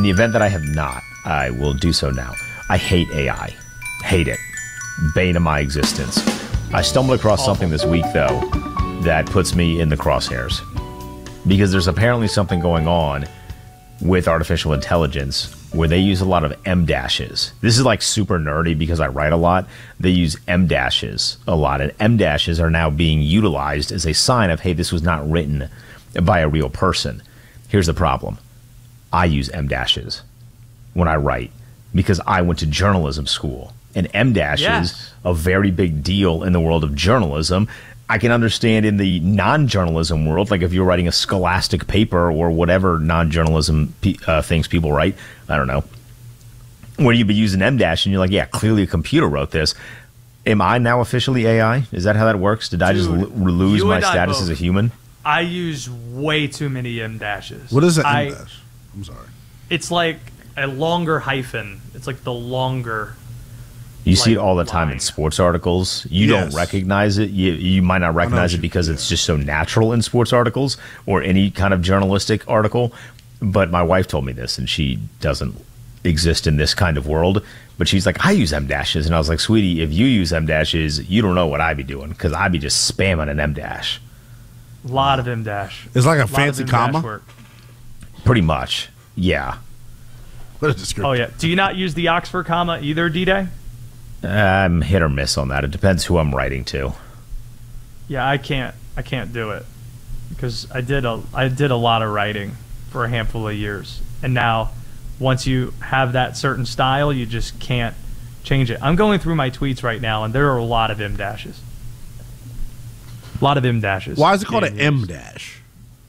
the event that I have not, I will do so now. I hate AI. Hate it. Bane of my existence. I stumbled across something this week, though, that puts me in the crosshairs. Because there's apparently something going on with artificial intelligence where they use a lot of M-dashes. This is like super nerdy because I write a lot. They use M-dashes a lot, and M-dashes are now being utilized as a sign of, hey, this was not written by a real person. Here's the problem. I use M-dashes when I write because I went to journalism school, and M-dashes a very big deal in the world of journalism. I can understand in the non-journalism world, like if you're writing a scholastic paper or whatever non-journalism things people write, I don't know, where you'd be using M-dash and you're like, yeah, clearly a computer wrote this. Am I now officially AI? Is that how that works? Did I just lose my status as a human? I use way too many M-dashes. What is an M-dash? I'm sorry. It's like a longer hyphen. It's like the longer... You see it all the time in sports articles. You don't recognize it. You might not recognize it because it's just so natural in sports articles or any kind of journalistic article. But my wife told me this, and she doesn't exist in this kind of world. But she's like, I use M-dashes. And I was like, sweetie, if you use M-dashes, you don't know what I'd be doing because I'd be just spamming an M-dash. A lot of M-dash. It's like a fancy comma? Work. Pretty much, yeah. What a description. Oh, yeah. Do you not use the Oxford comma either, D-Day? I'm hit or miss on that. It depends who I'm writing to. Yeah, I can't do it because I did a lot of writing for a handful of years, and now once you have that certain style, you just can't change it. I'm going through my tweets right now, and there are a lot of M-dashes. A lot of M-dashes. Why is it called an M-dash?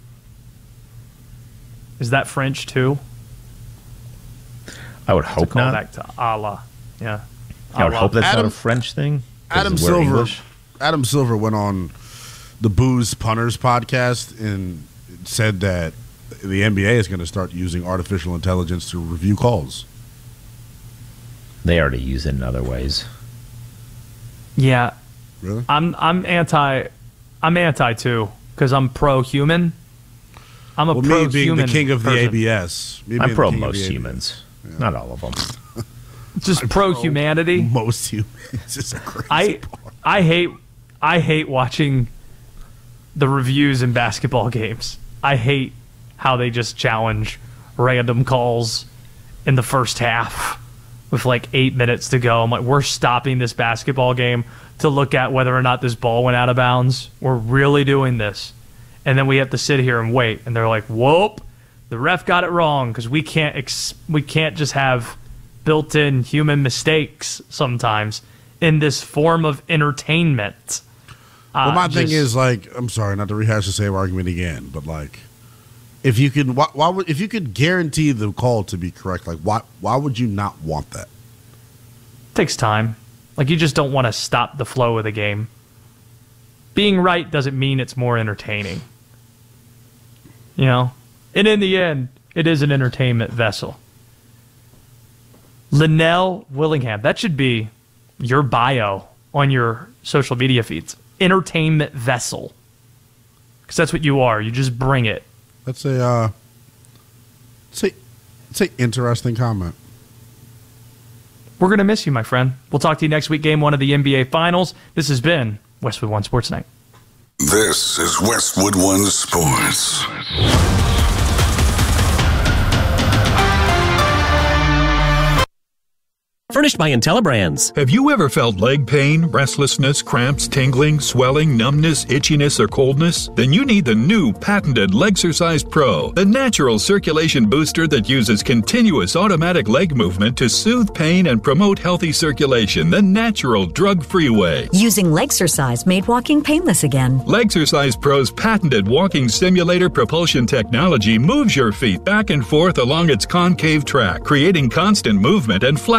Is that French too? I would hope not. Back to Allah. Yeah. I would hope that's not a French thing. Adam Silver went on the Booze Punters podcast and said that the NBA is going to start using artificial intelligence to review calls. They already use it in other ways. Yeah. Really? I'm anti too because I'm pro-human. I'm a pro-human. Me being the king of the person. ABS. I'm pro most humans. Yeah. Not all of them. Just pro-humanity. Most humans. It's a crazy I hate watching the reviews in basketball games. I hate how they just challenge random calls in the first half with like 8 minutes to go. I'm like, we're stopping this basketball game to look at whether or not this ball went out of bounds. We're really doing this. And then we have to sit here and wait. And they're like, whoop, the ref got it wrong because we can't just have built-in human mistakes sometimes in this form of entertainment. Well, my thing is, like, I'm sorry not to rehash the same argument again, but like, if you could, if you could guarantee the call to be correct, like, why would you not want that? It takes time. Like, you just don't want to stop the flow of the game. Being right doesn't mean it's more entertaining. You know, and in the end, it is an entertainment vessel. Linnell Willingham. That should be your bio on your social media feeds. Entertainment vessel. Because that's what you are. You just bring it. That's a it's an interesting comment. We're going to miss you, my friend. We'll talk to you next week, game 1 of the NBA Finals. This has been Westwood One Sports Night. This is Westwood One Sports. Furnished by IntelliBrands. Have you ever felt leg pain, restlessness, cramps, tingling, swelling, numbness, itchiness, or coldness? Then you need the new patented Legsercise Pro, the natural circulation booster that uses continuous automatic leg movement to soothe pain and promote healthy circulation the natural, drug-free way. Using Legsercise made walking painless again. Legsercise Pro's patented walking simulator propulsion technology moves your feet back and forth along its concave track, creating constant movement and flex at both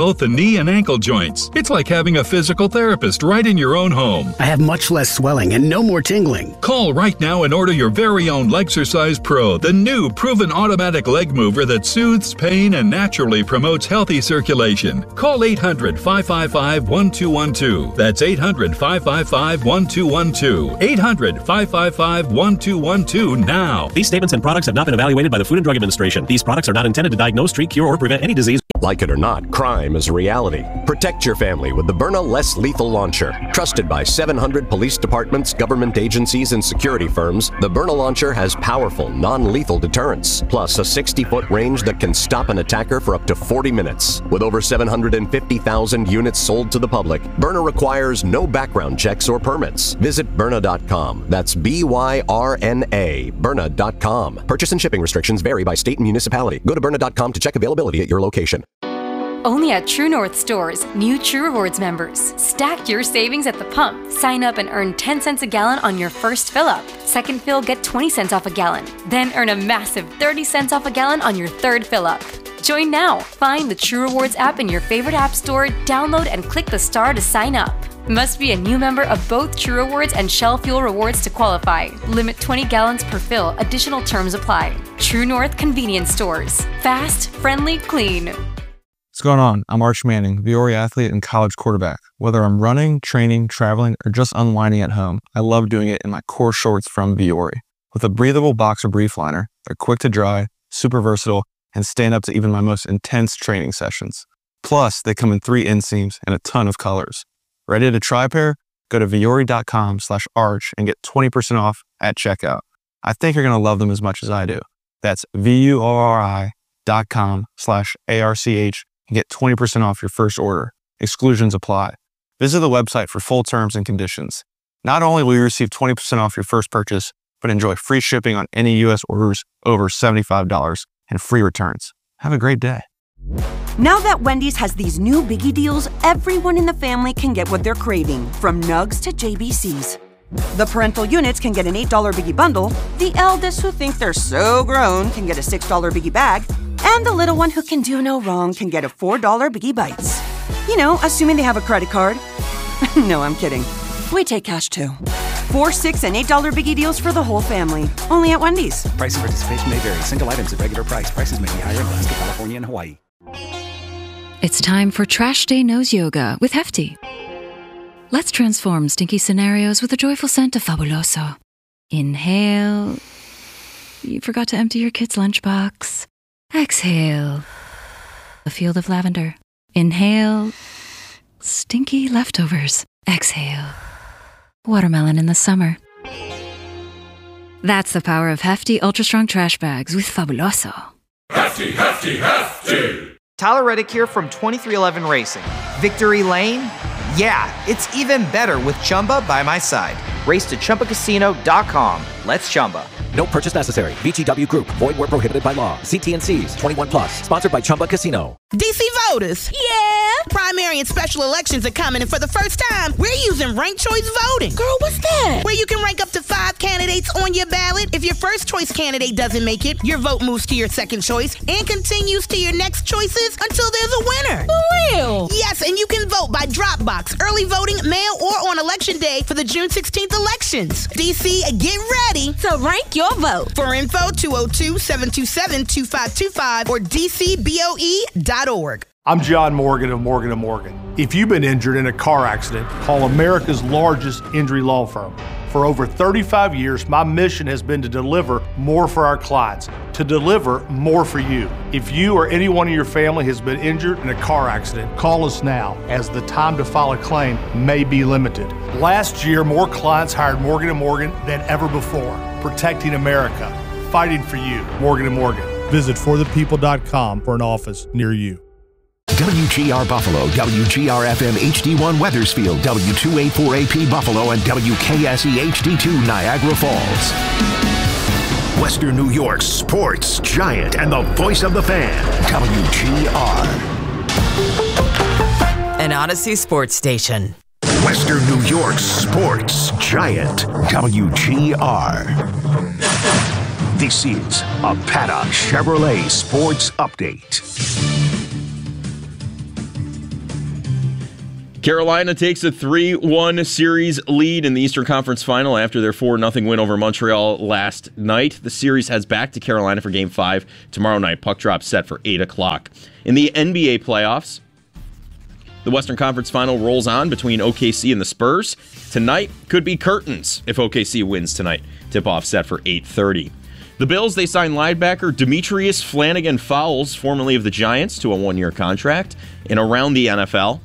both the knee and ankle joints. It's like having a physical therapist right in your own home. I have much less swelling and no more tingling. Call right now and order your very own Legsercise Pro, the new proven automatic leg mover that soothes pain and naturally promotes healthy circulation. Call 800-555-1212. That's 800-555-1212. 800-555-1212 now. These statements and products have not been evaluated by the Food and Drug Administration. These products are not intended to diagnose, treat, cure, or prevent any disease. Like it or not, crime is a reality. Protect your family with the Byrna Less Lethal Launcher. Trusted by 700 police departments, government agencies, and security firms, the Byrna Launcher has powerful, non-lethal deterrence, plus a 60-foot range that can stop an attacker for up to 40 minutes. With over 750,000 units sold to the public, Byrna requires no background checks or permits. Visit Byrna.com. That's B-Y-R-N-A, Byrna.com. Purchase and shipping restrictions vary by state and municipality. Go to Byrna.com to check availability at your location. Only at True North stores, new True Rewards members. Stack your savings at the pump. Sign up and earn 10 cents a gallon on your first fill-up. Second fill, get 20 cents off a gallon. Then earn a massive 30 cents off a gallon on your third fill-up. Join now. Find the True Rewards app in your favorite app store, download and click the star to sign up. Must be a new member of both True Rewards and Shell Fuel Rewards to qualify. Limit 20 gallons per fill. Additional terms apply. True North Convenience Stores. Fast, friendly, clean. What's going on? I'm Arch Manning, Viore athlete and college quarterback. Whether I'm running, training, traveling, or just unwinding at home, I love doing it in my core shorts from Viore. With a breathable boxer brief liner, they're quick to dry, super versatile, and stand up to even my most intense training sessions. Plus, they come in 3 inseams and a ton of colors. Ready to try a pair? Go to Viore.com/arch and get 20% off at checkout. I think you're going to love them as much as I do. That's VUORI.com/ARCH and get 20% off your first order. Exclusions apply. Visit the website for full terms and conditions. Not only will you receive 20% off your first purchase, but enjoy free shipping on any U.S. orders over $75 and free returns. Have a great day. Now that Wendy's has these new biggie deals, everyone in the family can get what they're craving, from nugs to JBCs. The parental units can get an $8 biggie bundle, the eldest who think they're so grown can get a $6 biggie bag, and the little one who can do no wrong can get a $4 biggie bites. You know, assuming they have a credit card. No, I'm kidding. We take cash too. 4, $6, and $8 biggie deals for the whole family. Only at Wendy's. Price and participation may vary. Single items at regular price. Prices may be higher in Alaska, California, and Hawaii. It's time for Trash Day Nose Yoga with Hefty. Let's transform stinky scenarios with a joyful scent of Fabuloso. Inhale. You forgot to empty your kid's lunchbox. Exhale. A field of lavender. Inhale. Stinky leftovers. Exhale. Watermelon in the summer. That's the power of Hefty Ultra Strong Trash Bags with Fabuloso. Hefty, Hefty, Hefty! Tyler Reddick here from 2311 Racing. Victory Lane? Yeah, it's even better with Chumba by my side. Race to ChumbaCasino.com. Let's Chumba. No purchase necessary. VGW Group. Void where prohibited by law. See T&Cs. 21 plus. Sponsored by Chumba Casino. DC voters. Yeah. Primary and special elections are coming, and for the first time, we're using ranked choice voting. Girl, what's that? Where you can rank up to 5 candidates on your ballot. If your first choice candidate doesn't make it, your vote moves to your second choice and continues to your next choices until there's a winner. For real? Yes, and you can vote by drop box, early voting, mail, or on election day for the June 16th elections. DC, get ready to rank your vote. For info, 202-727-2525 or dcboe.org. I'm John Morgan of Morgan & Morgan. If you've been injured in a car accident, call America's largest injury law firm. For over 35 years, my mission has been to deliver more for our clients, to deliver more for you. If you or anyone in your family has been injured in a car accident, call us now, as the time to file a claim may be limited. Last year, more clients hired Morgan & Morgan than ever before, protecting America, fighting for you. Morgan & Morgan. Visit forthepeople.com for an office near you. WGR Buffalo, WGR-FM HD1 Weathersfield, W284AP Buffalo, and WKSE HD2 Niagara Falls. Western New York's sports giant and the voice of the fan, WGR. An Odyssey sports station. Western New York's sports giant, WGR. This is a Paddock Chevrolet Sports Update. Carolina takes a 3-1 series lead in the Eastern Conference Final after their 4-0 win over Montreal last night. The series heads back to Carolina for Game 5 tomorrow night. Puck drop set for 8 o'clock. In the NBA playoffs, the Western Conference Final rolls on between OKC and the Spurs. Tonight could be curtains if OKC wins tonight. Tip-off set for 8:30. The Bills, they signed linebacker Demetrius Flanagan-Fowles, formerly of the Giants, to a 1-year contract. And around the NFL,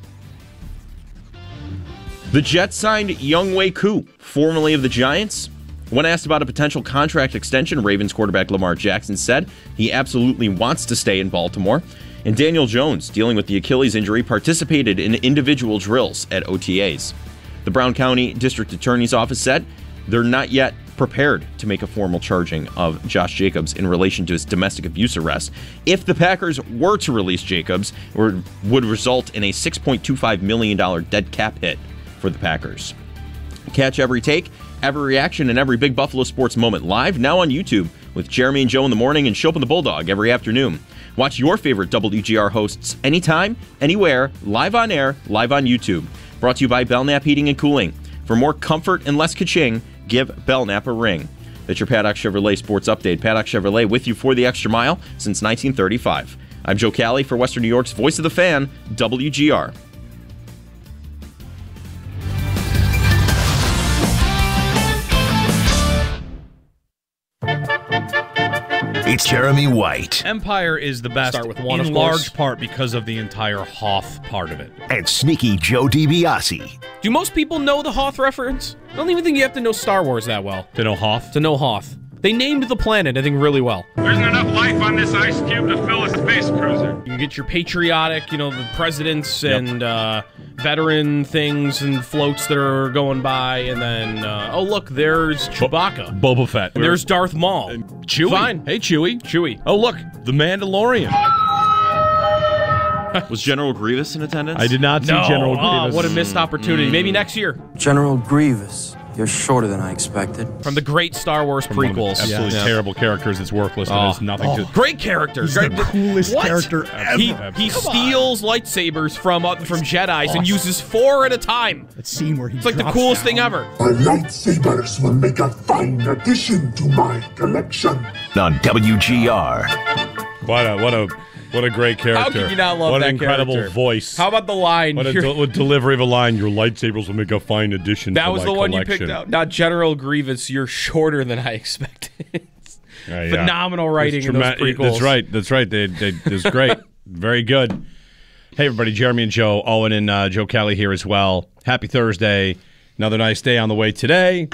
the Jets signed Younghoe Koo, formerly of the Giants. When asked about a potential contract extension, Ravens quarterback Lamar Jackson said he absolutely wants to stay in Baltimore. And Daniel Jones, dealing with the Achilles injury, participated in individual drills at OTAs. The Brown County District Attorney's Office said they're not yet prepared to make a formal charging of Josh Jacobs in relation to his domestic abuse arrest. If the Packers were to release Jacobs, it would result in a $6.25 million dead cap hit for the Packers. Catch every take, every reaction, and every Big Buffalo sports moment live now on YouTube with Jeremy and Joe in the morning and Shope and the Bulldog every afternoon. Watch your favorite WGR hosts anytime, anywhere, live on air, live on YouTube. Brought to you by Belknap Heating and Cooling. For more comfort and less ka-ching, give Belknap a ring. That's your Paddock Chevrolet Sports Update. Paddock Chevrolet with you for the extra mile since 1935. I'm Joe Cali for Western New York's Voice of the Fan, WGR. It's Jeremy White. Empire is the best. Start with one, in of large part because of the entire Hoth part of it. And sneaky Joe DiBiase. Do most people know the Hoth reference? I don't even think you have to know Star Wars that well. To know Hoth? To know Hoth. They named the planet, I think, really well. There isn't enough life on this ice cube to fill a space cruiser. You can get your patriotic, the presidents and veteran things and floats that are going by, and then, look, there's Chewbacca. Boba Fett. And there's Darth Maul. And Chewie. Fine. Hey, Chewie. Chewie. Oh, look, the Mandalorian. Was General Grievous in attendance? I did not see General Grievous. What a missed opportunity. Maybe next year. General Grievous. You're shorter than I expected. From the great Star Wars prequels. Absolutely terrible characters. It's worthless. But it's nothing to... Great character. He's the coolest character ever. He steals lightsabers from Jedis and uses 4 at a time. That scene where he It's like the coolest thing ever. My lightsabers will make a fine addition to my collection. On WGR. What a great character. How can you not love that character? What an incredible character? voice. How about the line? What a delivery of a line. Your lightsabers will make a fine addition to my collection. That was the one you picked out. Not General Grievous. You're shorter than I expected. Phenomenal writing in those prequels. That's right. It was great. Very good. Hey, everybody. Jeremy and Joe. Owen and Joe Cali here as well. Happy Thursday. Another nice day on the way today.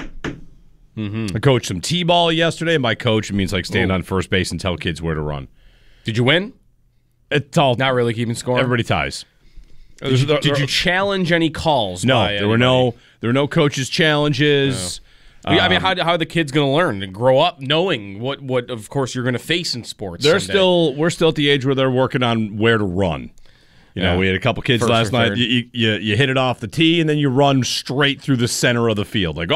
I coached some T-ball yesterday. And by coach, it means like stand on first base and tell kids where to run. Did you win? It's all not really keeping score. Everybody ties. Did you challenge any calls? No, there were no coaches' challenges. No. I mean, how are the kids going to learn and grow up knowing what of course you're going to face in sports? We're still at the age where they're working on where to run. We had a couple kids last night. You hit it off the tee and then you run straight through the center of the field. Like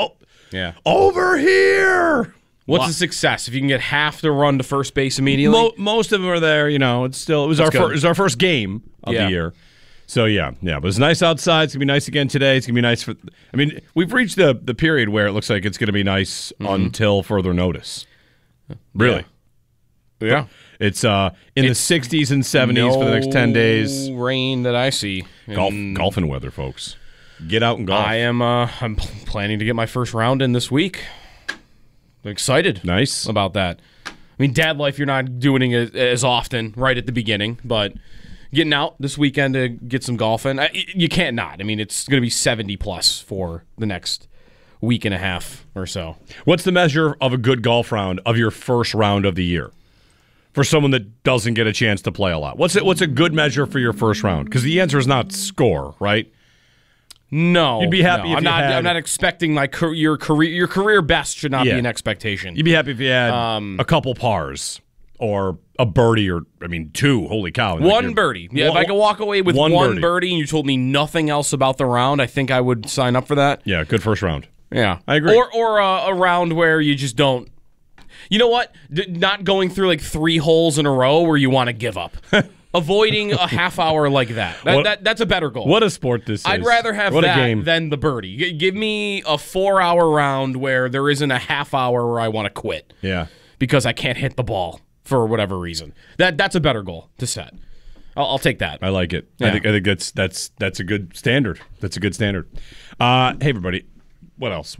over here. What's the success if you can get half the run to first base immediately? Most of them are there. It was our first game of the year. So but it's nice outside. It's gonna be nice again today. It's gonna be nice we've reached the period where it looks like it's gonna be nice until further notice. Really? Yeah. It's in the 60s and 70s for the next 10 days. Rain that I see. Golfing weather, folks. Get out and golf. I'm planning to get my first round in this week. I'm excited. Nice about that. I mean, dad life, you're not doing it as often right at the beginning, but getting out this weekend to get some golfing, you can't not. I mean, it's going to be 70 plus for the next week and a half or so. What's the measure of a good golf round of your first round of the year for someone that doesn't get a chance to play a lot? What's a good measure for your first round? Because the answer is not score, right? No, you'd be happy. If I'm not expecting your career best should not be an expectation. You'd be happy if you had a couple pars or a birdie or two. Holy cow! One birdie. Yeah, if I could walk away with one birdie and you told me nothing else about the round, I think I would sign up for that. Yeah, good first round. Yeah, I agree. Or a round where you just don't. You know what? Not going through like 3 holes in a row where you want to give up. avoiding a half hour like that. That's a better goal. What a sport this is. I'd rather have what that a game. than the birdie. Give me a 4-hour round where there isn't a half hour where I want to quit. Yeah. Because I can't hit the ball for whatever reason. That's a better goal to set. I'll take that. I like it. Yeah. I think that's a good standard. That's a good standard. Hey, everybody. What else?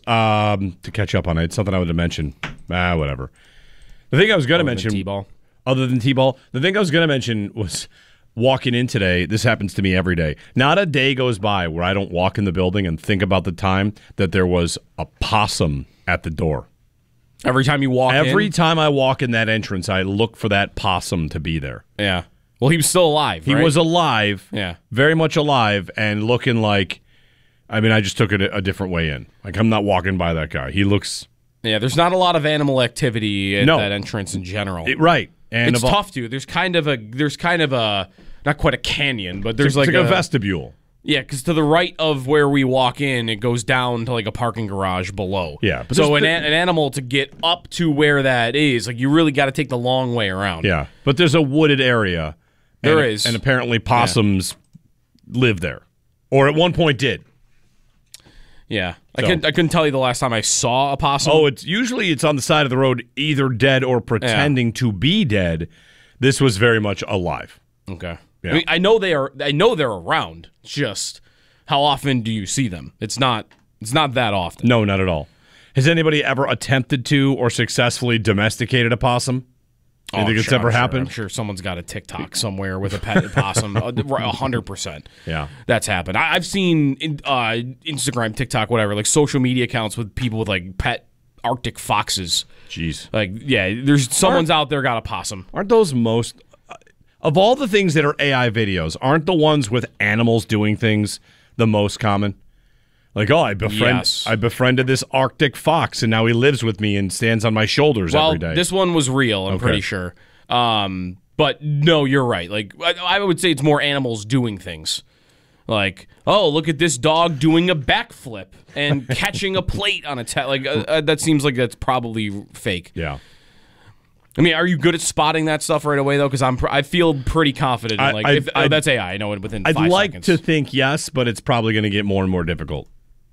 To catch up on it, something I wanted to mention. Whatever. The thing I was going to mention. T-ball. Other than T-ball, the thing I was going to mention was walking in today. This happens to me every day. Not a day goes by where I don't walk in the building and think about the time that there was a possum at the door. Every time you walk in? Every time I walk in that entrance, I look for that possum to be there. Yeah. Well, he was still alive, right? He was alive. Yeah. Very much alive and looking like, I mean, I just took it a different way in. Like, I'm not walking by that guy. He looks... Yeah, there's not a lot of animal activity at that entrance in general. Right. And it's tough to. There's kind of a not quite a canyon, but there's like a vestibule. Yeah, because to the right of where we walk in, it goes down to like a parking garage below. Yeah. But so an animal to get up to where that is, like you really got to take the long way around. Yeah. But there's a wooded area. There is. And apparently possums live there. Or at one point did. Yeah. So. I couldn't tell you the last time I saw a possum. Oh, it's on the side of the road, either dead or pretending to be dead. This was very much alive. Okay. Yeah. I mean, I know they're around. Just how often do you see them? It's not that often. No, not at all. Has anybody ever attempted to or successfully domesticated a possum? Do you think it's ever happened? I'm sure someone's got a TikTok somewhere with a pet possum. 100%. Yeah. That's happened. I've seen Instagram, TikTok, whatever, like social media accounts with people with like pet Arctic foxes. Jeez. Like, yeah, there's someone's out there got a possum. Aren't those most... Of all the things that are AI videos, aren't the ones with animals doing things the most common? Like, I befriended this Arctic fox, and now he lives with me and stands on my shoulders every day. This one was real, I'm pretty sure. But no, you're right. Like, I would say it's more animals doing things. Like, oh, look at this dog doing a backflip and catching a plate on a that seems like that's probably fake. Yeah. I mean, are you good at spotting that stuff right away, though? Because I feel pretty confident. That's AI. I know it within 5 seconds. I'd like to think yes, but it's probably going to get more and more difficult.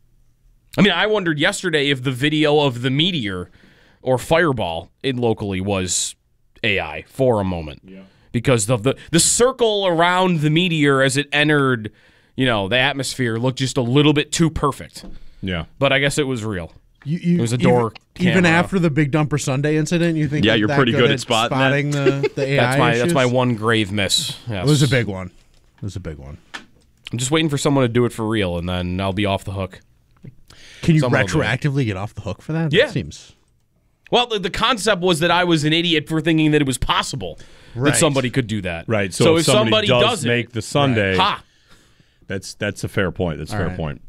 I mean, I wondered yesterday if the video of the meteor or fireball locally was AI for a moment. Yeah. Because of the circle around the meteor as it entered, the atmosphere looked just a little bit too perfect. Yeah. But I guess it was real. It was a door camera. Even after the Big Dumper Sunday incident, you think you're pretty good at spotting the AI That's my one grave miss. Yes. It was a big one. I'm just waiting for someone to do it for real, and then I'll be off the hook. Can you retroactively get off the hook for that? Yeah. That seems... Well, the concept was that I was an idiot for thinking that it was possible that somebody could do that. Right. So if somebody does make the Sunday, ha! That's a fair point. That's a fair point.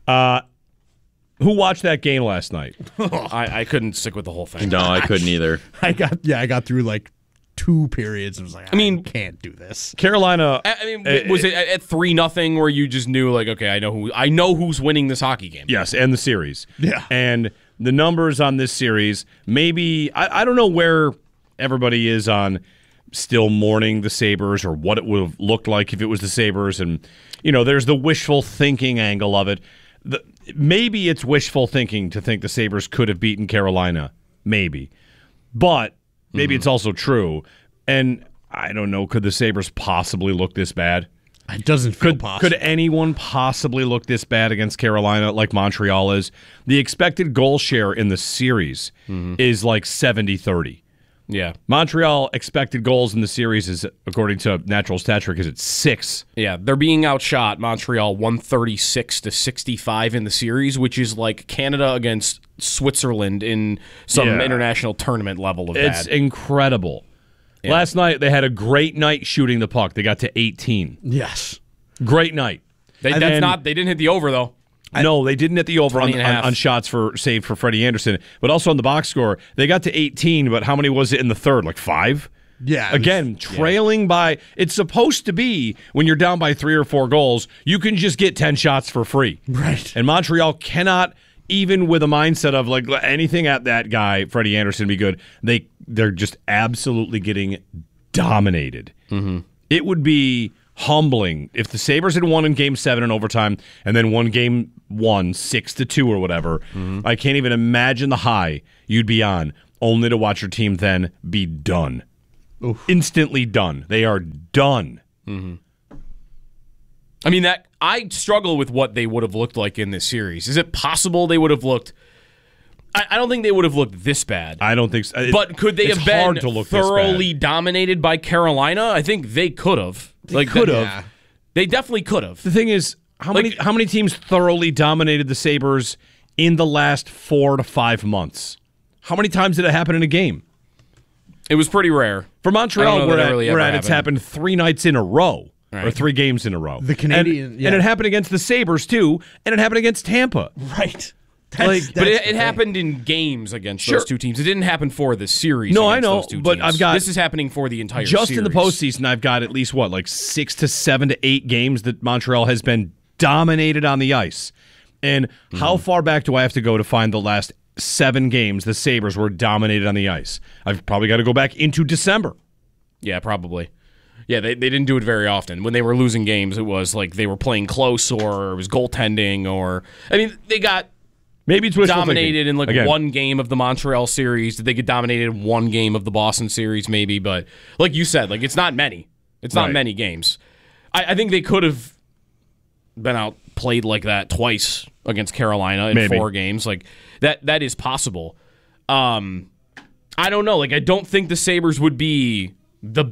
Who watched that game last night? I couldn't stick with the whole thing. No, I couldn't either. I got through like 2 periods. I was like, I can't do this. Carolina. Was it at 3-0 where you just knew like, okay, I know who's winning this hockey game? Yes, and the series. Yeah, and the numbers on this series. Maybe I don't know where everybody is on still mourning the Sabres or what it would have looked like if it was the Sabres, and there's the wishful thinking angle of it. Maybe it's wishful thinking to think the Sabres could have beaten Carolina. Maybe. But maybe it's also true. And I don't know, could the Sabres possibly look this bad? It doesn't feel possible. Could anyone possibly look this bad against Carolina like Montreal is? The expected goal share in the series is like 70-30. Yeah. Montreal expected goals in the series is, according to Natural Stat Trick, is at 6. Yeah, they're being outshot, Montreal 136-65 in the series, which is like Canada against Switzerland in some international tournament level of It's bad. Incredible. Yeah. Last night, they had a great night shooting the puck. They got to 18. Yes. Great night. They didn't hit the over, though. No, they didn't hit the over on shots saved for Freddie Anderson, but also on the box score. They got to 18, but how many was it in the third? Like 5? Yeah. Again, trailing by... It's supposed to be, when you're down by 3 or 4 goals, you can just get 10 shots for free. Right. And Montreal cannot, even with a mindset of like anything at that guy, Freddie Anderson, be good, they're just absolutely getting dominated. It would be humbling if the Sabres had won in Game 7 in overtime and then won Game 1 6-2 or whatever. I can't even imagine the high you'd be on, only to watch your team then be done. Oof. Instantly done. They are done. I mean, that I struggle with what they would have looked like in this series. Is it possible they would have looked... I don't think they would have looked this bad. I don't think so. But could they have been thoroughly dominated by Carolina? I think they could have. They could have. They definitely could have. The thing is, how many teams thoroughly dominated the Sabres in the last 4 to 5 months? How many times did it happen in a game? It was pretty rare. For Montreal, it's happened 3 nights in a row. Right. Or 3 games in a row. The Canadian... And it happened against the Sabres, too, and it happened against Tampa. Right. But it happened in games against those two teams. It didn't happen for the series. No, I know, those two but teams. I've got this is happening for the entire just series. in the postseason. I've got at least 6 to 7 to 8 games that Montreal has been dominated on the ice. And how far back do I have to go to find the last 7 games the Sabres were dominated on the ice? I've probably got to go back into December. Yeah, probably. Yeah, they didn't do it very often. When they were losing games, it was like they were playing close, or it was goaltending, or they got. Maybe it's dominated in Again. one game of the Montreal series. Did they get dominated in one game of the Boston series? Maybe, but like you said, it's not many. It's not many games. I think they could have been outplayed like that twice against Carolina in 4 games. Like that is possible. I don't know. I don't think the Sabres would be the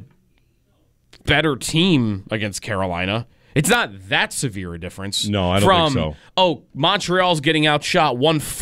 better team against Carolina. It's not that severe a difference. No, I don't think so. Montreal's getting outshot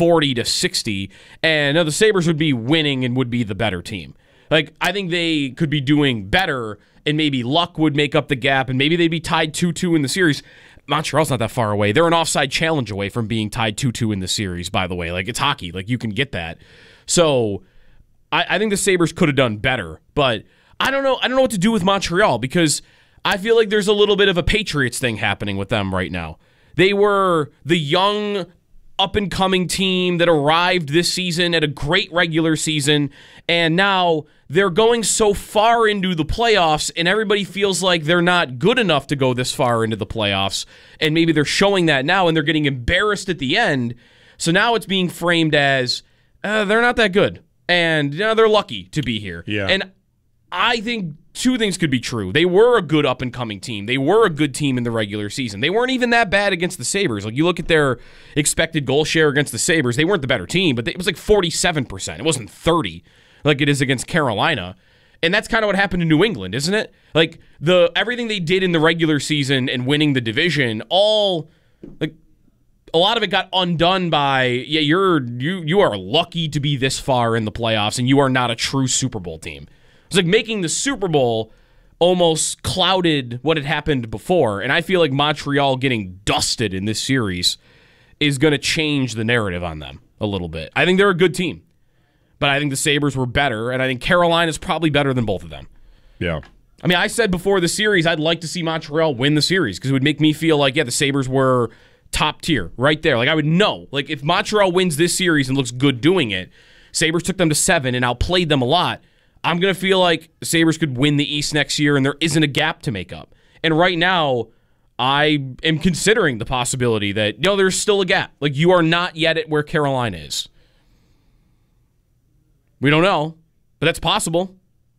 140-60, and the Sabres would be winning and would be the better team. I think they could be doing better, and maybe luck would make up the gap, and maybe they'd be tied 2-2 in the series. Montreal's not that far away. They're an offside challenge away from being tied 2-2 in the series, by the way. It's hockey. You can get that. So I think the Sabres could have done better, but I don't know. I don't know what to do with Montreal because I feel like there's a little bit of a Patriots thing happening with them right now. They were the young, up-and-coming team that arrived this season at a great regular season, and now they're going so far into the playoffs, and everybody feels like they're not good enough to go this far into the playoffs, and maybe they're showing that now, and they're getting embarrassed at the end. So now it's being framed as they're not that good, and they're lucky to be here. Yeah. And I think 2 things could be true. They were a good up-and-coming team. They were a good team in the regular season. They weren't even that bad against the Sabres. You look at their expected goal share against the Sabres, they weren't the better team, but it was 47%. It wasn't 30% like it is against Carolina. And that's kind of what happened in New England, isn't it? Everything they did in the regular season and winning the division, a lot of it got undone by, you are lucky to be this far in the playoffs, and you are not a true Super Bowl team. It's making the Super Bowl almost clouded what had happened before, and I feel like Montreal getting dusted in this series is going to change the narrative on them a little bit. I think they're a good team, but I think the Sabres were better, and I think Carolina's probably better than both of them. Yeah. I said before the series I'd like to see Montreal win the series because it would make me feel like, the Sabres were top tier right there. I would know. If Montreal wins this series and looks good doing it, Sabres took them to 7 and outplayed them a lot, I'm going to feel like the Sabres could win the East next year and there isn't a gap to make up. And right now, I am considering the possibility that, there's still a gap. You are not yet at where Carolina is. We don't know, but that's possible.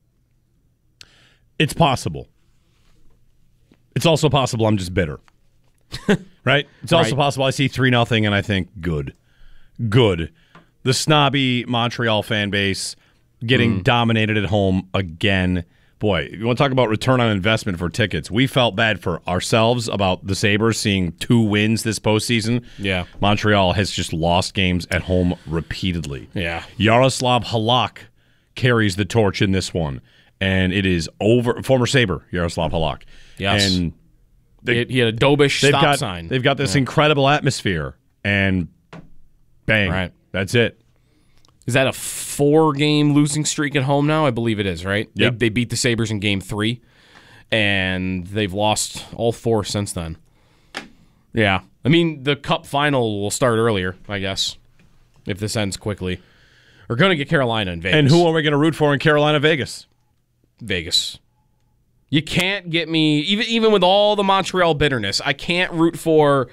It's possible. It's also possible I'm just bitter. Right? It's also possible I see 3-0 and I think, good. The snobby Montreal fan base getting dominated at home again. Boy, you want to talk about return on investment for tickets. We felt bad for ourselves about the Sabres seeing 2 wins this postseason. Yeah. Montreal has just lost games at home repeatedly. Yeah. Yaroslav Halak carries the torch in this one, and it is over. Former Sabre, Yaroslav Halak. Yes. And he had a Dobish stop sign. They've got this incredible atmosphere, and bang. Right. That's it. Is that a 4-game losing streak at home now? I believe it is, right? Yep. They beat the Sabres in Game 3, and they've lost all 4 since then. Yeah. The Cup final will start earlier, I guess, if this ends quickly. We're going to get Carolina in Vegas. And who are we going to root for in Carolina, Vegas? Vegas. You can't get me, even with all the Montreal bitterness, I can't root for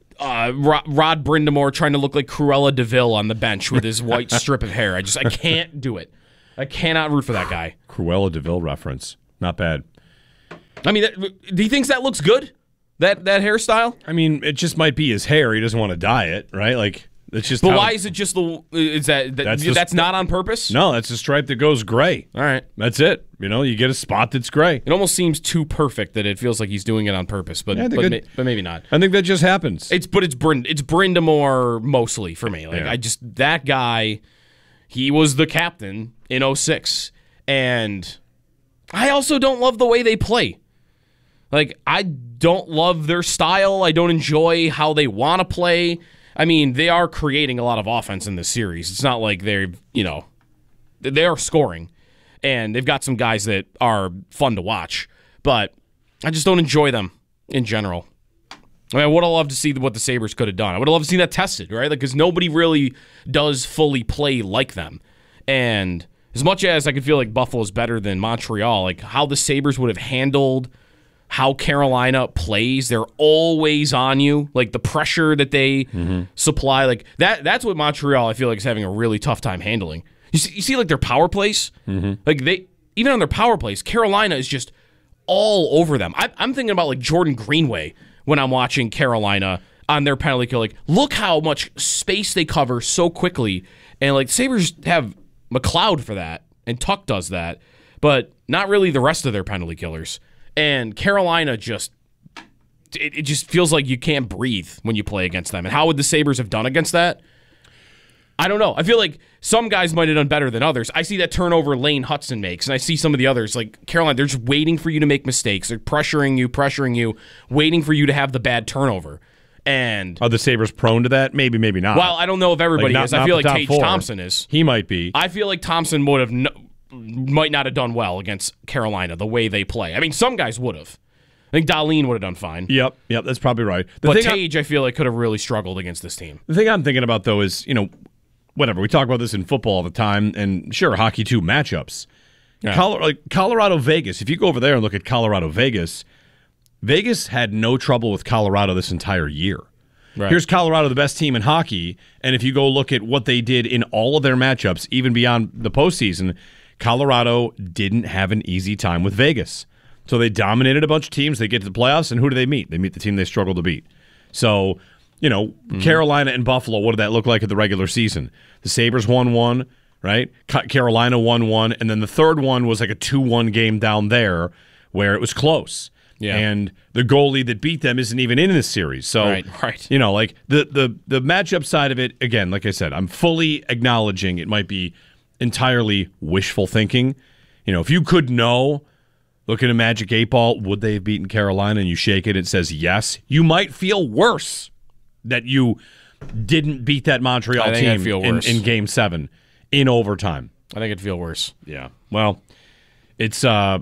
Rod Brindamore trying to look like Cruella DeVille on the bench with his white strip of hair. I can't do it. I cannot root for that guy. Cruella DeVille reference. Not bad. I mean, do you think that looks good? That hairstyle? I mean, it just might be his hair. He doesn't want to dye it, right? Like, it's just. But why is it just that's not on purpose? No, that's a stripe that goes gray. All right, that's it. You get a spot that's gray. It almost seems too perfect that it feels like he's doing it on purpose, but maybe not. I think that just happens. It's Brindamore mostly for me. Like that guy, he was the captain in 2006, and I also don't love the way they play. Like, I don't love their style. I don't enjoy how they want to play. I mean, they are creating a lot of offense in this series. It's not like they are scoring, and they've got some guys that are fun to watch, but I just don't enjoy them in general. I mean, I would have loved to see what the Sabres could have done. I would have loved to see that tested, right? Because nobody really does fully play like them. And as much as I could feel like Buffalo's better than Montreal, like how the Sabres would have handled how Carolina plays, they're always on you. Like the pressure that they supply, like that's what Montreal I feel like is having a really tough time handling. You see like their power plays, like even on their power plays, Carolina is just all over them. I'm thinking about like Jordan Greenway when I'm watching Carolina on their penalty kill. Like, look how much space they cover so quickly, and like Sabres have McLeod for that, and Tuck does that, but not really the rest of their penalty killers. And Carolina just feels like you can't breathe when you play against them. And how would the Sabres have done against that? I don't know. I feel like some guys might have done better than others. I see that turnover Lane Hudson makes, and I see some of the others, like Carolina, they're just waiting for you to make mistakes. They're pressuring you, waiting for you to have the bad turnover. And are the Sabres prone to that? Maybe, maybe not. Well, I don't know if everybody is. I feel like Tage Thompson is. He might be. I feel like Thompson might not have done well against Carolina the way they play. I mean, some guys would have. I think Dahlin would have done fine. Yep, that's probably right. But Tage, I feel like, could have really struggled against this team. The thing I'm thinking about, though, is, whatever. We talk about this in football all the time, and sure, hockey too, matchups. Yeah. Colorado-Vegas, if you go over there and look at Colorado-Vegas, Vegas had no trouble with Colorado this entire year. Right. Here's Colorado, the best team in hockey, and if you go look at what they did in all of their matchups, even beyond the postseason, Colorado didn't have an easy time with Vegas. So they dominated a bunch of teams. They get to the playoffs, and who do they meet? They meet the team they struggle to beat. So, Carolina and Buffalo, what did that look like at the regular season? The Sabres won one, right? Carolina won one, and then the third one was like a 2-1 game down there where it was close. Yeah. And the goalie that beat them isn't even in this series. So, right. Like the matchup side of it, again, like I said, I'm fully acknowledging it might be entirely wishful thinking. If you could know, look at a Magic 8-ball, would they have beaten Carolina, and you shake it, it says yes, you might feel worse that you didn't beat that Montreal team in Game 7 in overtime. I think it'd feel worse. Yeah. Well, it is what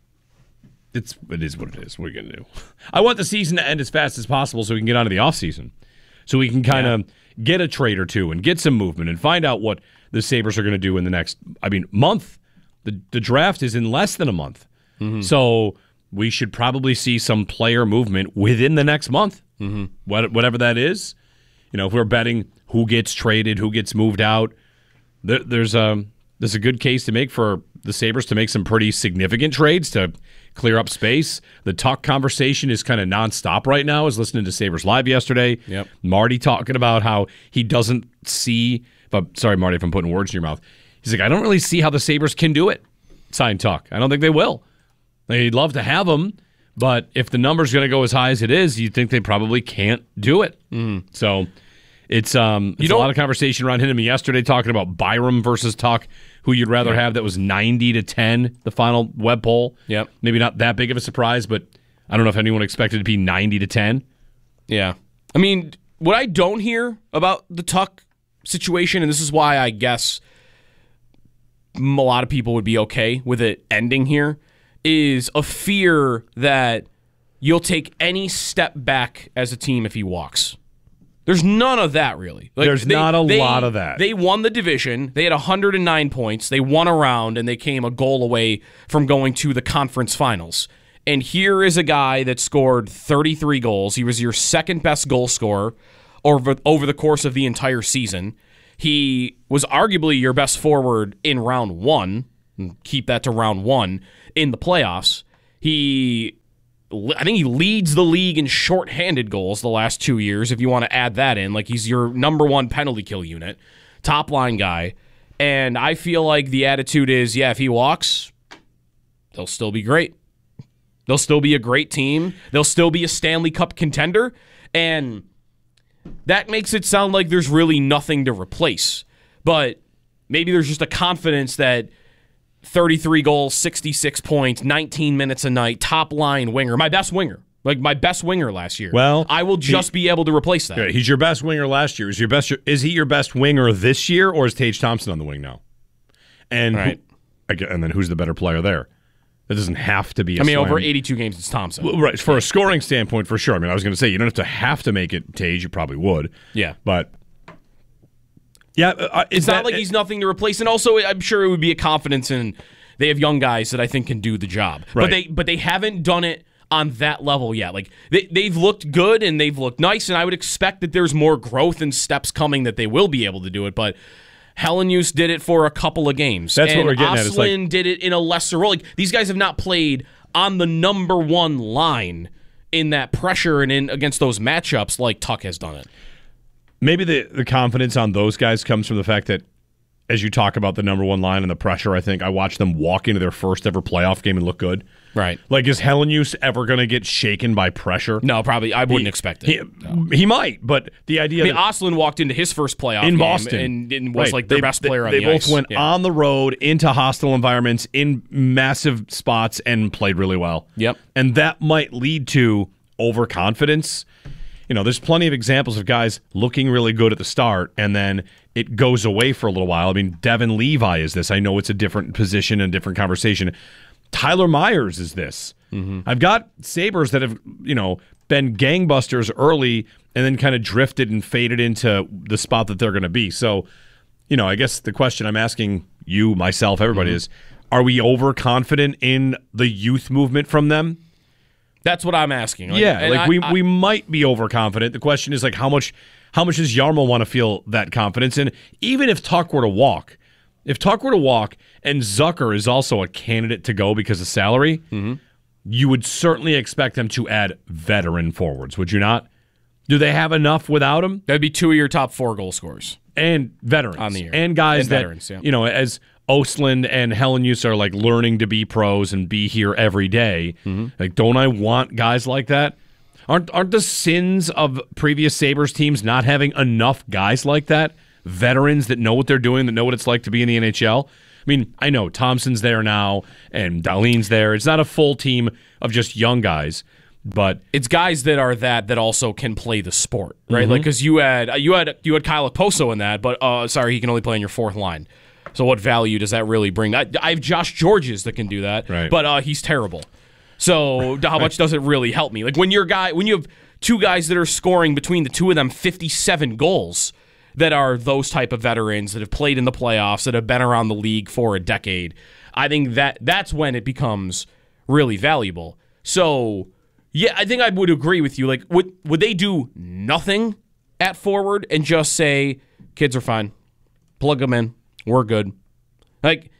it is. What are you going to do? I want the season to end as fast as possible so we can get on to the offseason. So we can kind of get a trade or two and get some movement and find out what the Sabres are going to do in the next, month. The draft is in less than a month. Mm-hmm. So we should probably see some player movement within the next month. Mm-hmm. Whatever that is. If we're betting who gets traded, who gets moved out, there's a good case to make for the Sabres to make some pretty significant trades to clear up space. The Tuck conversation is kind of nonstop right now. I was listening to Sabres Live yesterday. Yep. Marty talking about how he doesn't see sorry, Marty, if I'm putting words in your mouth. He's like, I don't really see how the Sabres can do it. Sign Tuck. I don't think they will. They'd love to have him, but if the number's going to go as high as it is, you'd think they probably can't do it. Mm. So it's a lot of conversation around him yesterday talking about Byram versus Tuck, who you'd rather have. That was 90-10, the final web poll. Yep. Maybe not that big of a surprise, but I don't know if anyone expected it to be 90-10. Yeah. I mean, what I don't hear about the Tuck situation, and this is why I guess a lot of people would be okay with it ending here, is a fear that you'll take any step back as a team if he walks. There's none of that, really. There's not a lot of that. They won the division. They had 109 points. They won a round, and they came a goal away from going to the conference finals. And here is a guy that scored 33 goals. He was your second best goal scorer over the course of the entire season. He was arguably your best forward in round 1. Keep that to round 1 in the playoffs. I think he leads the league in shorthanded goals the last 2 years, if you want to add that in. Like, he's your number 1 penalty kill unit, top line guy. And I feel like the attitude is, if he walks, they'll still be great. They'll still be a great team. They'll still be a Stanley Cup contender. And that makes it sound like there's really nothing to replace. But maybe there's just a confidence that 33 goals, 66 points, 19 minutes a night, top line winger, my best winger. Like my best winger last year. Well, I will just be able to replace that. He's your best winger last year. Is he your best winger this year, or is Tage Thompson on the wing now? And and then who's the better player there? It doesn't have to be. Over 82 games, it's Thompson. Well, right, for a scoring standpoint, for sure. I mean, I was going to say you don't have to make it Tage. You probably would. Yeah, but it's not like he's nothing to replace. And also, I'm sure it would be a confidence in they have young guys that I think can do the job. Right. But they haven't done it on that level yet. Like they've looked good and they've looked nice, and I would expect that there's more growth and steps coming that they will be able to do it. But Helenius did it for a couple of games. That's what we're getting at. Oslin did it in a lesser role. Like, these guys have not played on the number 1 line in that pressure and in against those matchups like Tuck has done it. Maybe the confidence on those guys comes from the fact that, as you talk about the number 1 line and the pressure, I think I watched them walk into their first ever playoff game and look good. Right. Like, is Helenius ever going to get shaken by pressure? No, probably. I wouldn't expect it. He might, but the idea Oslin walked into his first playoff in game Boston and was like their best player on the ice. They both went on the road into hostile environments in massive spots and played really well. Yep. And that might lead to overconfidence. There's plenty of examples of guys looking really good at the start and then it goes away for a little while. I mean, Devin Levi is this. I know it's a different position and a different conversation. Tyler Myers is this. Mm-hmm. I've got Sabres that have, been gangbusters early and then kind of drifted and faded into the spot that they're going to be. So, I guess the question I'm asking you, myself, everybody is, are we overconfident in the youth movement from them? That's what I'm asking. We might be overconfident. The question is, how much does Jarmo want to feel that confidence? And even if Tuck were to walk, and Zucker is also a candidate to go because of salary, you would certainly expect them to add veteran forwards, would you not? Do they have enough without him? That'd be 2 of your top 4 goal scorers. And veterans. On the year. And guys veterans, as Oslin and Helenius are learning to be pros and be here every day. Don't I want guys like that? Aren't the sins of previous Sabres teams not having enough guys like that? Veterans that know what they're doing, that know what it's like to be in the NHL? I mean, I know Thompson's there now and Dahlin's there. It's not a full team of just young guys, but it's guys that are that also can play the sport, right? Like, because you had Kyle Okposo in that, but he can only play on your 4th line. So what value does that really bring? I have Josh Georges that can do that, but he's terrible. So how much does it really help me? Like when you have 2 guys that are scoring between the 2 of them 57 goals that are those type of veterans that have played in the playoffs, that have been around the league for a decade, I think that's when it becomes really valuable. So yeah, I think I would agree with you. Like, would they do nothing at forward and just say, kids are fine, plug them in, we're good? Like,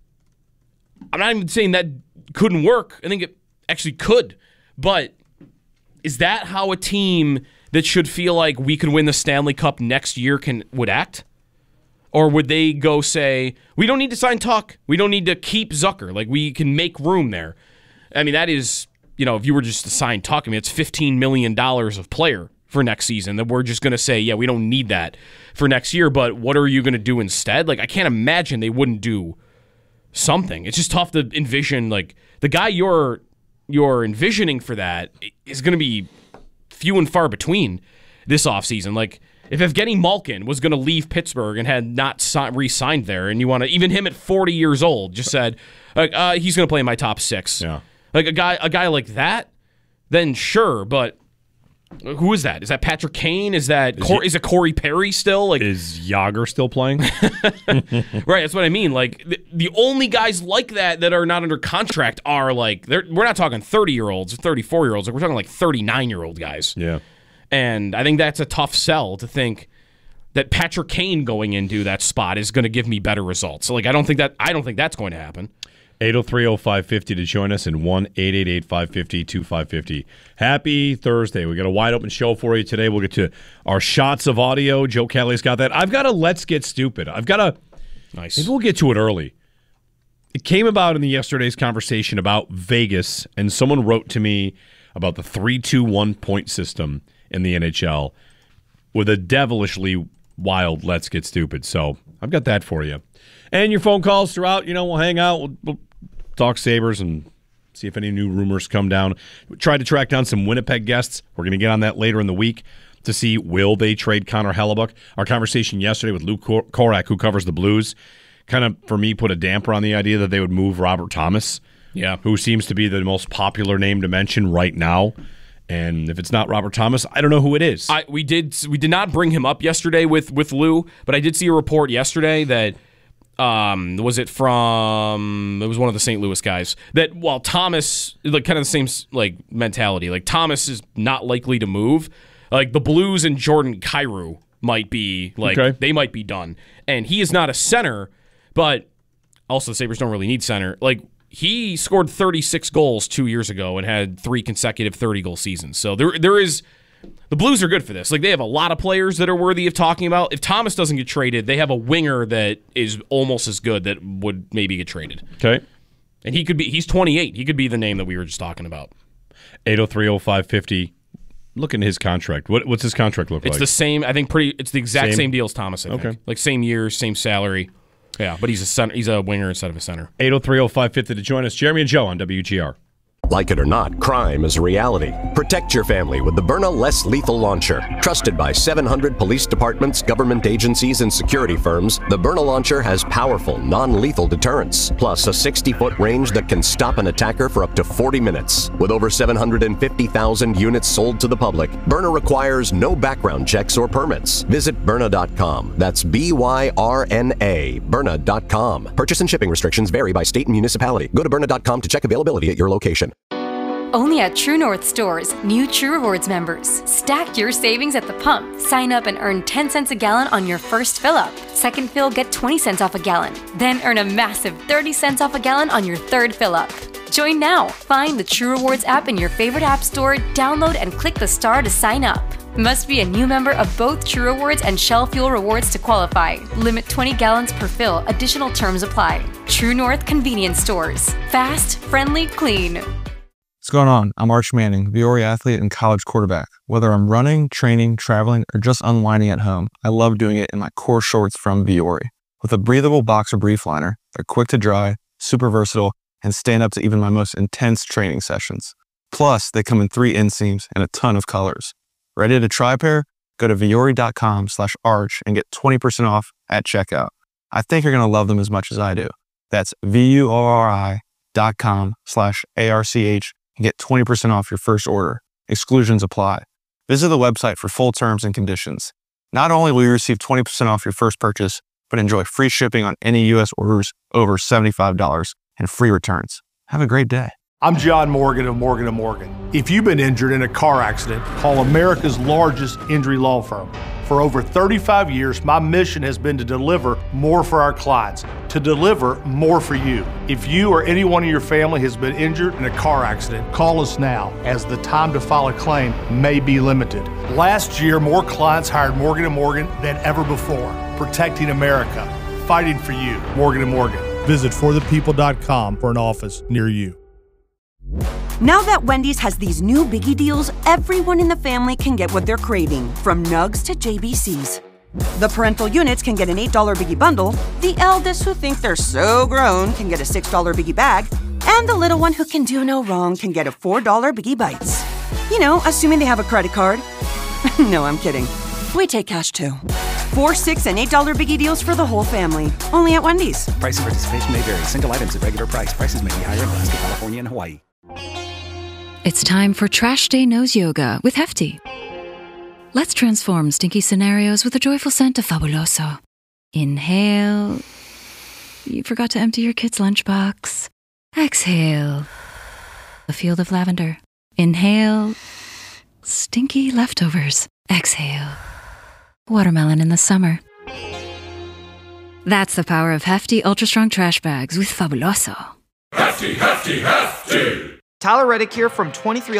I'm not even saying that couldn't work. I think it actually could. But is that how a team that should feel like we could win the Stanley Cup next year would act? Or would they go say, we don't need to sign Tuck, we don't need to keep Zucker, like we can make room there? I mean, that is, if you were just to sign Tuck, I mean, it's $15 million of player for next season that we're just going to say, yeah, we don't need that for next year, but what are you going to do instead? Like, I can't imagine they wouldn't do something. It's just tough to envision, like, the guy you're envisioning for that is going to be few and far between this offseason. Like, if Evgeny Malkin was going to leave Pittsburgh and had not re-signed there, and you want to, even him at 40 years old, just said, he's going to play in my top 6. Yeah. Like a guy like that, then sure, but Who is that? Is that Patrick Kane? Is it Corey Perry still? Like, is Yager still playing? Right, that's what I mean. Like the only guys like that are not under contract are like we're not talking 30-year-olds or 34-year-olds. Like we're talking like 39-year-old guys. Yeah. And I think that's a tough sell to think that Patrick Kane going into that spot is going to give me better results. So like I don't think that's going to happen. 803-0550 to join us, and 1-888-550-2550. Happy Thursday. We got a wide open show for you today. We'll get to our shots of audio. Joe Kelly's got that. I've got a Let's Get Stupid. Nice. Maybe we'll get to it early. It came about in yesterday's conversation about Vegas, and someone wrote to me about the 3-2-1 point system in the NHL with a devilishly wild Let's Get Stupid. So I've got that for you. And your phone calls throughout. We'll hang out. We'll talk Sabres and see if any new rumors come down. We tried to track down some Winnipeg guests. We're going to get on that later in the week to see will they trade Connor Hellebuck. Our conversation yesterday with Luke Korak, who covers the Blues, kind of, for me, put a damper on the idea that they would move Robert Thomas, who seems to be the most popular name to mention right now. And if it's not Robert Thomas, I don't know who it is. We did not bring him up yesterday with Lou, but I did see a report yesterday that it was one of the St. Louis guys, that while Thomas, like kind of the same like mentality, like Thomas is not likely to move, like the Blues and Jordan Kyrou might be they might be done, and he is not a center, but also the Sabres don't really need center. Like he scored 36 goals 2 years ago and had 3 consecutive 30-goal seasons. So there is. The Blues are good for this. Like they have a lot of players that are worthy of talking about. If Thomas doesn't get traded, they have a winger that is almost as good that would maybe get traded. Okay. And he's 28. He could be the name that we were just talking about. 803-0550. Look at his contract. What's his contract look like? It's the same, I think it's the exact same deal as Thomas, I think. Okay. Like same years, same salary. Yeah, but he's a center, he's a winger instead of a center. 803-0550 to join us. Jeremy and Joe on WGR. Like it or not, crime is a reality. Protect your family with the Byrna Less Lethal Launcher. Trusted by 700 police departments, government agencies, and security firms, the Byrna Launcher has powerful, non-lethal deterrence, plus a 60-foot range that can stop an attacker for up to 40 minutes. With over 750,000 units sold to the public, Byrna requires no background checks or permits. Visit Byrna.com. That's Byrna, Byrna.com. Purchase and shipping restrictions vary by state and municipality. Go to Byrna.com to check availability at your location. Only at True North stores, new True Rewards members. Stack your savings at the pump. Sign up and earn 10 cents a gallon on your first fill-up. Second fill, get 20 cents off a gallon. Then earn a massive 30 cents off a gallon on your third fill-up. Join now. Find the True Rewards app in your favorite app store, download and click the star to sign up. Must be a new member of both True Rewards and Shell Fuel Rewards to qualify. Limit 20 gallons per fill. Additional terms apply. True North Convenience Stores. Fast, friendly, clean. What's going on? I'm Arch Manning, Viore athlete and college quarterback. Whether I'm running, training, traveling, or just unwinding at home, I love doing it in my core shorts from Viore. With a breathable boxer brief liner, they're quick to dry, super versatile, and stand up to even my most intense training sessions. Plus, they come in 3 inseams and a ton of colors. Ready to try a pair? Go to Viore.com/arch and get 20% off at checkout. I think you're going to love them as much as I do. That's VUORI.com/ARCH and get 20% off your first order. Exclusions apply. Visit the website for full terms and conditions. Not only will you receive 20% off your first purchase, but enjoy free shipping on any U.S. orders over $75 and free returns. Have a great day. I'm John Morgan of Morgan & Morgan. If you've been injured in a car accident, call America's largest injury law firm. For over 35 years, my mission has been to deliver more for our clients, to deliver more for you. If you or anyone in your family has been injured in a car accident, call us now, as the time to file a claim may be limited. Last year, more clients hired Morgan & Morgan than ever before, protecting America, fighting for you. Morgan & Morgan. Visit forthepeople.com for an office near you. Now that Wendy's has these new biggie deals, everyone in the family can get what they're craving, from nugs to JBCs. The parental units can get an $8 biggie bundle, the eldest who think they're so grown can get a $6 biggie bag, and the little one who can do no wrong can get a $4 biggie bites. You know, assuming they have a credit card. No, I'm kidding. We take cash too. 4, 6, and $8 biggie deals for the whole family. Only at Wendy's. Price and participation may vary. Single items at regular price. Prices may be higher in Alaska, California, and Hawaii. It's time for Trash Day Nose Yoga with Hefty. Let's transform stinky scenarios with the joyful scent of Fabuloso. Inhale. You forgot to empty your kid's lunchbox. Exhale. A field of lavender. Inhale. Stinky leftovers. Exhale. Watermelon in the summer. That's the power of hefty, ultra-strong trash bags with Fabuloso. Hefty, hefty, hefty! Tyler Reddick here from 23